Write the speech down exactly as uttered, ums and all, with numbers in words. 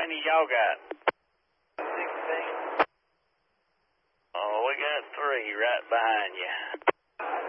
many y'all got? sixteen. Oh, we got three right behind you.